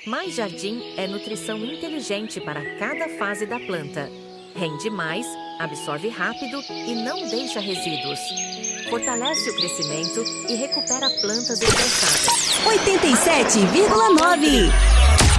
Mais Jardim é nutrição inteligente para cada fase da planta. Rende mais, absorve rápido e não deixa resíduos. Fortalece o crescimento e recupera plantas estressadas. 87,9